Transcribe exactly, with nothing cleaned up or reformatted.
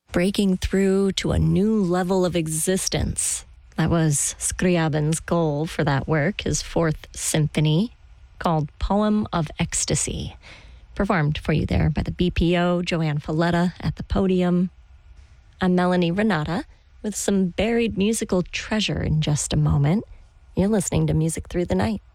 breaking through to a new level of existence. That was Scriabin's goal for that work, his fourth symphony, called Poem of Ecstasy. Performed for you there by the B P O, Joanne Falletta at the podium. I'm Melanie Renata with some buried musical treasure in just a moment. You're listening to Music Through the Night.